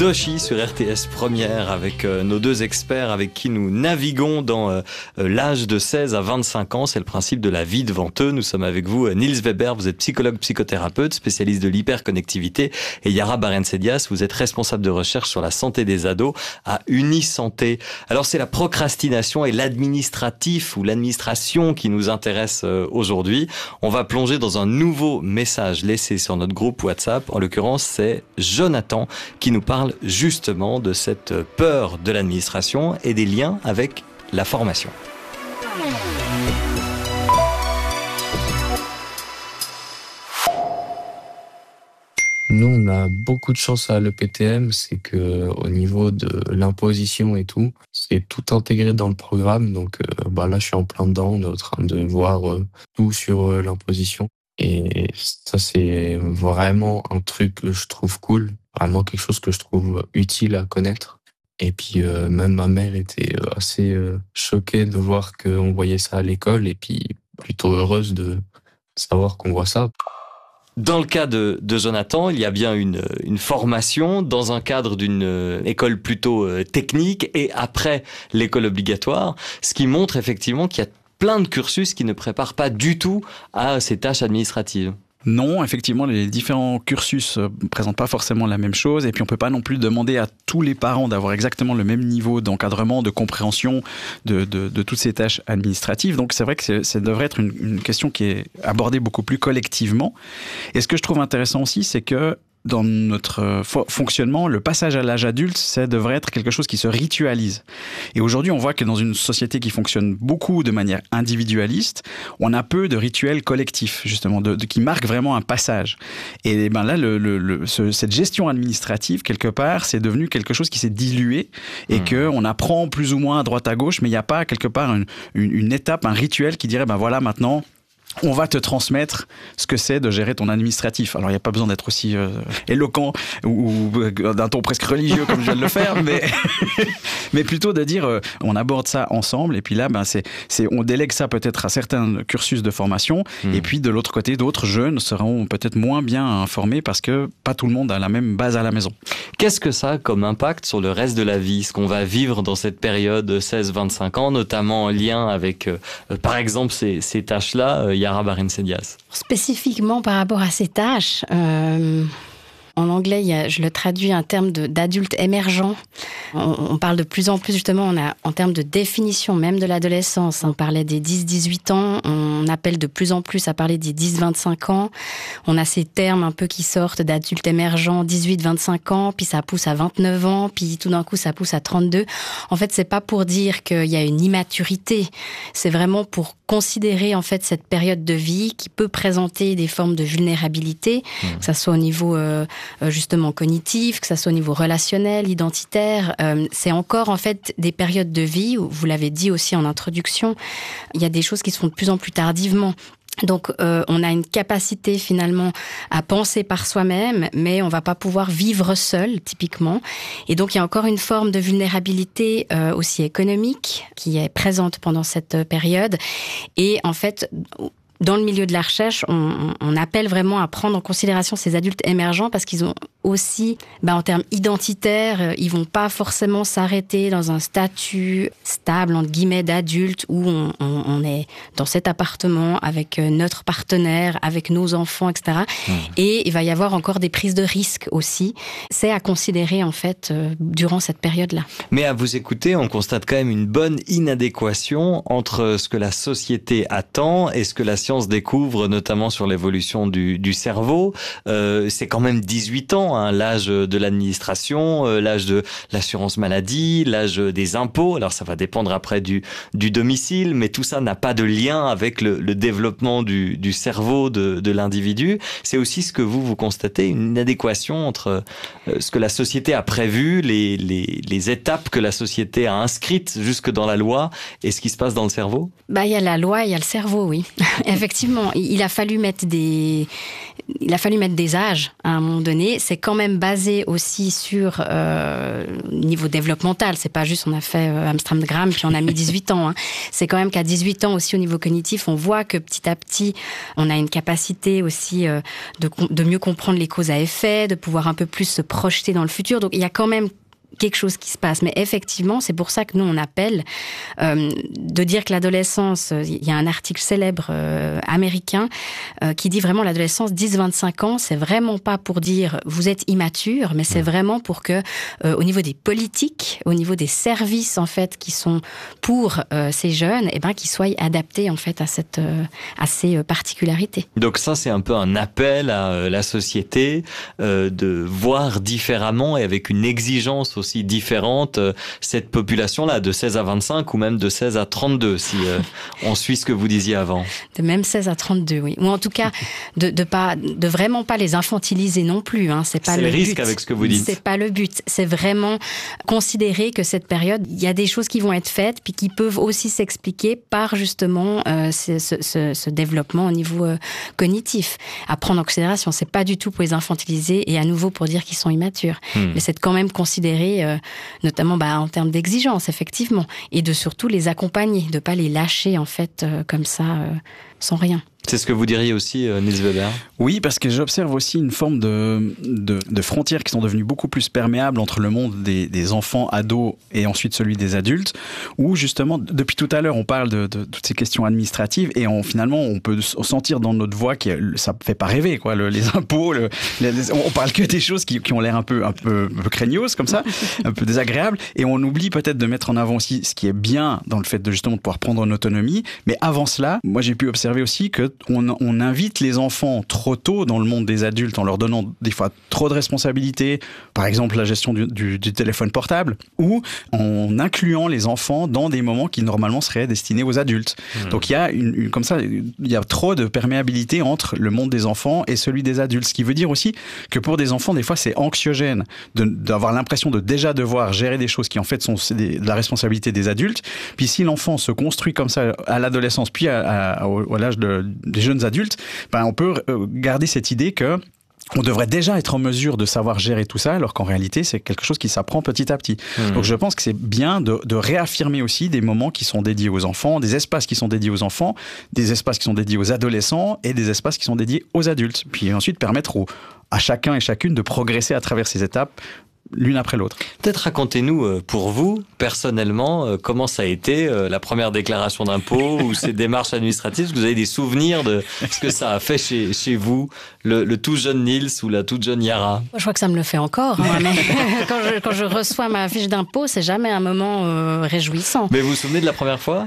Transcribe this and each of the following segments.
Doshi sur RTS Première avec nos deux experts avec qui nous naviguons dans l'âge de 16 à 25 ans. C'est le principe de la vie devant eux. Nous sommes avec vous, Niels Weber, vous êtes psychologue, psychothérapeute, spécialiste de l'hyperconnectivité, et Yara Barentsedias, vous êtes responsable de recherche sur la santé des ados à Unisanté. Alors c'est la procrastination et l'administratif ou l'administration qui nous intéresse aujourd'hui. On va plonger dans un nouveau message laissé sur notre groupe WhatsApp. En l'occurrence, c'est Jonathan qui nous parle justement de cette peur de l'administration et des liens avec la formation. Nous, on a beaucoup de chance à l'EPTM, c'est que au niveau de l'imposition et tout, c'est tout intégré dans le programme. Donc là, je suis en plein dedans. On est en train de voir tout sur l'imposition. Et ça, c'est vraiment un truc que je trouve cool. Vraiment quelque chose que je trouve utile à connaître. Et puis même ma mère était assez choquée de voir qu'on voyait ça à l'école et puis plutôt heureuse de savoir qu'on voit ça. Dans le cas de Jonathan, il y a bien une formation dans un cadre d'une école plutôt technique et après l'école obligatoire, ce qui montre effectivement qu'il y a plein de cursus qui ne préparent pas du tout à ces tâches administratives. Non, effectivement, les différents cursus présentent pas forcément la même chose. Et puis, on peut pas non plus demander à tous les parents d'avoir exactement le même niveau d'encadrement, de compréhension de toutes ces tâches administratives. Donc, c'est vrai que ça devrait être une question qui est abordée beaucoup plus collectivement. Et ce que je trouve intéressant aussi, c'est que dans notre fonctionnement, le passage à l'âge adulte, ça devrait être quelque chose qui se ritualise. Et aujourd'hui, on voit que dans une société qui fonctionne beaucoup de manière individualiste, on a peu de rituels collectifs, justement, qui marquent vraiment un passage. Et ben là, cette gestion administrative, quelque part, c'est devenu quelque chose qui s'est dilué et qu'on apprend plus ou moins à droite à gauche, mais il n'y a pas quelque part une étape, un rituel qui dirait, ben voilà, maintenant, on va te transmettre ce que c'est de gérer ton administratif. Alors, il n'y a pas besoin d'être aussi éloquent ou d'un ton presque religieux comme je viens de le faire, mais plutôt de dire on aborde ça ensemble et puis là, on délègue ça peut-être à certains cursus de formation et puis de l'autre côté, d'autres jeunes seront peut-être moins bien informés parce que pas tout le monde a la même base à la maison. Qu'est-ce que ça a comme impact sur le reste de la vie, ce qu'on va vivre dans cette période 16-25 ans, notamment en lien avec, par exemple, ces tâches-là, Yara Barentsedias. Spécifiquement par rapport à ces tâches, en anglais, je le traduis un terme d'adulte émergent. On parle de plus en plus, justement, en termes de définition même de l'adolescence. On parlait des 10-18 ans, on appelle de plus en plus à parler des 10-25 ans. On a ces termes un peu qui sortent d'adulte émergent, 18-25 ans, puis ça pousse à 29 ans, puis tout d'un coup, ça pousse à 32. En fait, c'est pas pour dire qu'il y a une immaturité. C'est vraiment pour considérer, en fait, cette période de vie qui peut présenter des formes de vulnérabilité, que ça soit au niveau justement cognitif, que ça soit au niveau relationnel, identitaire. C'est encore en fait des périodes de vie où, vous l'avez dit aussi en introduction, il y a des choses qui se font de plus en plus tardivement. Donc, on a une capacité finalement à penser par soi-même, mais on va pas pouvoir vivre seul, typiquement. Et donc, il y a encore une forme de vulnérabilité aussi économique qui est présente pendant cette période. Et en fait, dans le milieu de la recherche, on appelle vraiment à prendre en considération ces adultes émergents parce qu'ils ont aussi, en termes identitaires, ils vont pas forcément s'arrêter dans un statut stable, entre guillemets, d'adulte où on est dans cet appartement avec notre partenaire, avec nos enfants, etc. Et il va y avoir encore des prises de risques aussi. C'est à considérer, en fait, durant cette période-là. Mais à vous écouter, on constate quand même une bonne inadéquation entre ce que la société attend et ce que la science découvre, notamment sur l'évolution du cerveau. C'est quand même 18 ans, l'âge de l'administration, l'âge de l'assurance maladie, l'âge des impôts. Alors ça va dépendre après du domicile, mais tout ça n'a pas de lien avec le développement du cerveau de l'individu. C'est aussi ce que vous constatez, une inadéquation entre ce que la société a prévu, les étapes que la société a inscrites jusque dans la loi et ce qui se passe dans le cerveau. Il y a la loi et il y a le cerveau, oui. effectivement, il a fallu mettre des âges à un moment donné. C'est quand même basé aussi sur niveau développemental. C'est pas juste on a fait Amsterdam puis on a mis 18 ans. Hein. C'est quand même qu'à 18 ans aussi au niveau cognitif, on voit que petit à petit, on a une capacité aussi de mieux comprendre les causes à effet, de pouvoir un peu plus se projeter dans le futur. Donc il y a quand même quelque chose qui se passe. Mais effectivement, c'est pour ça que nous, on appelle de dire que l'adolescence, il y a un article célèbre américain qui dit vraiment l'adolescence 10-25 ans, c'est vraiment pas pour dire vous êtes immature, mais c'est vraiment pour que au niveau des politiques, au niveau des services en fait qui sont pour ces jeunes, qu'ils soient adaptés en fait à ces particularités. Donc ça, c'est un peu un appel à la société de voir différemment et avec une exigence aussi différente cette population-là, de 16 à 25 ou même de 16 à 32, si on suit ce que vous disiez avant. De même 16 à 32, oui. Ou en tout cas, de vraiment pas les infantiliser non plus. Hein. C'est le risque avec ce que vous dites. C'est pas le but. C'est vraiment considérer que cette période, il y a des choses qui vont être faites, puis qui peuvent aussi s'expliquer par justement ce développement au niveau cognitif. À prendre en considération, c'est pas du tout pour les infantiliser et à nouveau pour dire qu'ils sont immatures. Mais c'est de quand même considérer notamment en termes d'exigence, effectivement, et de surtout les accompagner, de pas les lâcher en fait comme ça, sans rien. C'est ce que vous diriez aussi, Niels Weber? Oui, parce que j'observe aussi une forme de frontières qui sont devenues beaucoup plus perméables entre le monde des enfants, ados et ensuite celui des adultes, où justement, depuis tout à l'heure, on parle de toutes ces questions administratives et finalement, on peut sentir dans notre voix que ça fait pas rêver, quoi. Les impôts, on parle que des choses qui ont l'air un peu craignos, comme ça, un peu désagréables, et on oublie peut-être de mettre en avant aussi ce qui est bien dans le fait de justement de pouvoir prendre en autonomie. Mais avant cela, moi j'ai pu observer aussi que on invite les enfants trop tôt dans le monde des adultes en leur donnant des fois trop de responsabilités, par exemple la gestion du téléphone portable, ou en incluant les enfants dans des moments qui normalement seraient destinés aux adultes. Donc il y a comme ça, il y a trop de perméabilité entre le monde des enfants et celui des adultes, ce qui veut dire aussi que pour des enfants, des fois c'est anxiogène d'avoir l'impression de déjà devoir gérer des choses qui en fait sont de la responsabilité des adultes. Puis si l'enfant se construit comme ça à l'adolescence, puis à l'âge des jeunes adultes, on peut garder cette idée que on devrait déjà être en mesure de savoir gérer tout ça, alors qu'en réalité, c'est quelque chose qui s'apprend petit à petit. Donc je pense que c'est bien de réaffirmer aussi des moments qui sont dédiés aux enfants, des espaces qui sont dédiés aux enfants, des espaces qui sont dédiés aux adolescents et des espaces qui sont dédiés aux adultes. Puis ensuite permettre à chacun et chacune de progresser à travers ces étapes l'une après l'autre. Peut-être racontez-nous pour vous, personnellement, comment ça a été la première déclaration d'impôt ou ces démarches administratives. Est-ce que vous avez des souvenirs de ce que ça a fait chez vous, le tout jeune Niels ou la toute jeune Yara? Je crois que ça me le fait encore. Hein, mais quand je reçois ma fiche d'impôt, c'est jamais un moment réjouissant. Mais vous vous souvenez de la première fois?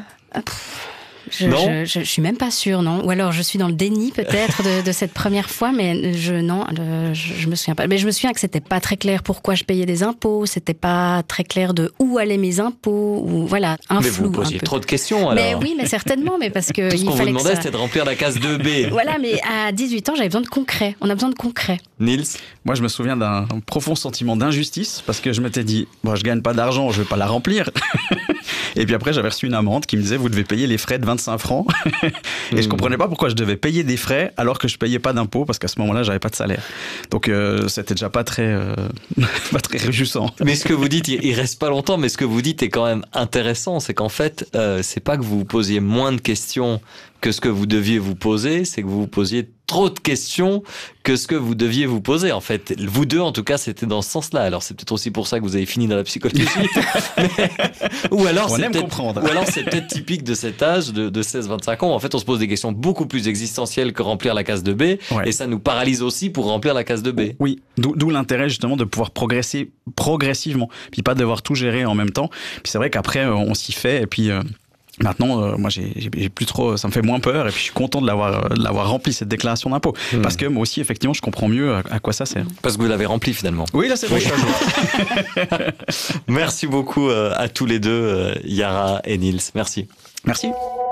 Je suis même pas sûre, non. Ou alors je suis dans le déni peut-être de cette première fois, mais je me souviens pas. Mais je me souviens que c'était pas très clair pourquoi je payais des impôts, c'était pas très clair de où allaient mes impôts, ou voilà, un mais flou. Mais vous posiez trop de questions alors. Mais oui, mais certainement, mais parce que tout ce qu'on vous demandait, ça... c'était de remplir la case 2B. Voilà, mais à 18 ans, j'avais besoin de concret. On a besoin de concret. Niels? Moi, je me souviens d'un profond sentiment d'injustice parce que je m'étais dit, je gagne pas d'argent, je vais pas la remplir. Et puis après, j'avais reçu une amende qui me disait, vous devez payer les frais de 25 francs. Et je comprenais pas pourquoi je devais payer des frais alors que je payais pas d'impôts parce qu'à ce moment-là, j'avais pas de salaire. Donc, c'était déjà pas très réjouissant. Mais ce que vous dites, il reste pas longtemps, mais ce que vous dites est quand même intéressant. C'est qu'en fait, c'est pas que vous vous posiez moins de questions que ce que vous deviez vous poser, c'est que vous vous posiez trop de questions que ce que vous deviez vous poser. En fait, vous deux, en tout cas, c'était dans ce sens-là. Alors, c'est peut-être aussi pour ça que vous avez fini dans la psychologie. Ou alors, c'est peut-être typique de cet âge de 16-25 ans. En fait, on se pose des questions beaucoup plus existentielles que remplir la case de B. Ouais. Et ça nous paralyse aussi pour remplir la case de B. Oui, d'où l'intérêt justement de pouvoir progresser progressivement. Puis pas devoir tout gérer en même temps. Puis c'est vrai qu'après, on s'y fait. Et puis... Maintenant, moi, j'ai plus trop, ça me fait moins peur et puis je suis content de l'avoir rempli cette déclaration d'impôt parce que moi aussi, effectivement, je comprends mieux à quoi ça sert. Parce que vous l'avez rempli finalement. Oui, là, c'est bon. Merci beaucoup à tous les deux, Yara et Niels. Merci. Merci.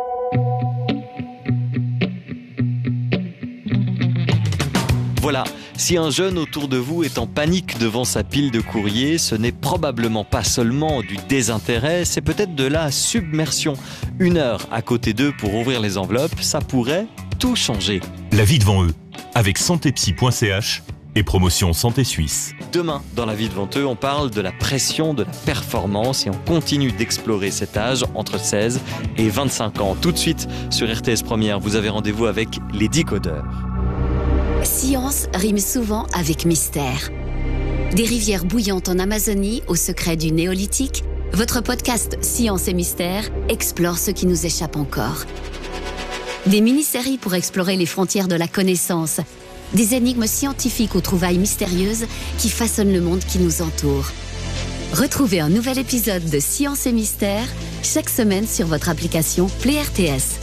Voilà, si un jeune autour de vous est en panique devant sa pile de courrier, ce n'est probablement pas seulement du désintérêt, c'est peut-être de la submersion. 1 heure à côté d'eux pour ouvrir les enveloppes, ça pourrait tout changer. La vie devant eux, avec santépsy.ch et promotion Santé Suisse. Demain, dans La vie devant eux, on parle de la pression, de la performance et on continue d'explorer cet âge entre 16 et 25 ans. Tout de suite, sur RTS Première, vous avez rendez-vous avec les Décodeurs. Science rime souvent avec mystère. Des rivières bouillantes en Amazonie au secret du néolithique, votre podcast Science et Mystère explore ce qui nous échappe encore. Des mini-séries pour explorer les frontières de la connaissance, des énigmes scientifiques aux trouvailles mystérieuses qui façonnent le monde qui nous entoure. Retrouvez un nouvel épisode de Science et Mystère chaque semaine sur votre application Play RTS.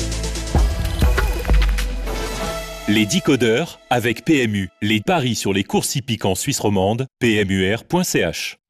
Les Décodeurs avec PMU. Les paris sur les courses hippiques en Suisse romande, pmur.ch.